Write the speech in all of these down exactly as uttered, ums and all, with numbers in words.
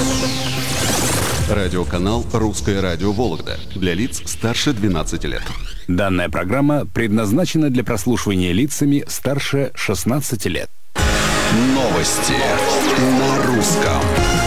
Радиоканал «Русское радио Вологда» для лиц старше двенадцати лет. Данная программа предназначена для прослушивания лицами старше шестнадцати лет. Новости на русском.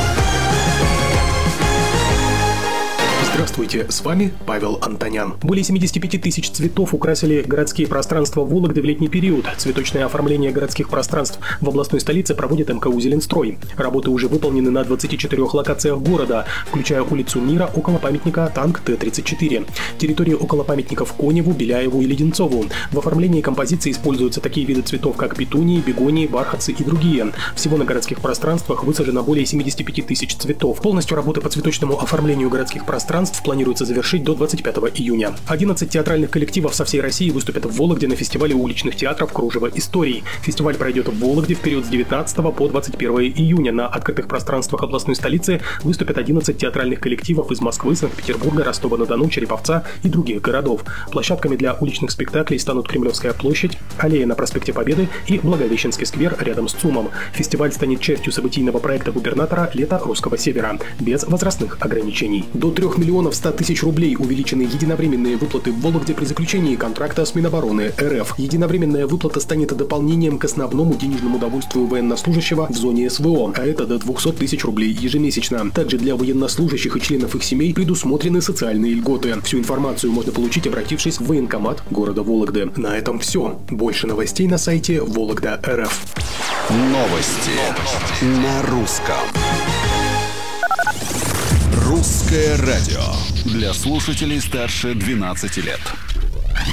Здравствуйте, с вами Павел Антонян. Более семидесяти пяти тысяч цветов украсили городские пространства Вологды в летний период. Цветочное оформление городских пространств в областной столице проводит эм ка у «Зеленстрой». Работы уже выполнены на двадцати четырёх локациях города, включая улицу Мира около памятника Танк Т тридцать четыре, территории около памятников Коневу, Беляеву и Леденцову. В оформлении композиции используются такие виды цветов, как петунии, бегонии, бархатцы и другие. Всего на городских пространствах высажено более семидесяти пяти тысяч цветов. Полностью работы по цветочному оформлению городских пространств планируется завершить до двадцать пятого июня. одиннадцать театральных коллективов со всей России выступят в Вологде на фестивале уличных театров «Кружево историй». Фестиваль пройдет в Вологде в период с девятнадцатого по двадцать первое июня. На открытых пространствах областной столицы выступят одиннадцать театральных коллективов из Москвы, Санкт-Петербурга, Ростова-на-Дону, Череповца и других городов. Площадками для уличных спектаклей станут Кремлевская площадь, аллея на проспекте Победы и Благовещенский сквер рядом с ЦУМом. Фестиваль станет частью событийного проекта губернатора «Лето русского севера» без возрастных ограничений. До трех миллионов ста тысяч рублей увеличены единовременные выплаты в Вологде при заключении контракта с Минобороны эр эф. Единовременная выплата станет дополнением к основному денежному довольствию военнослужащего в зоне эс вэ о, а это до двухсот тысяч рублей ежемесячно. Также для военнослужащих и членов их семей предусмотрены социальные льготы. Всю информацию можно получить, обратившись в военкомат города Вологды. На этом все. Больше новостей на сайте Вологда точка эр эф. Новости на русском. Русское радио для слушателей старше двенадцати лет.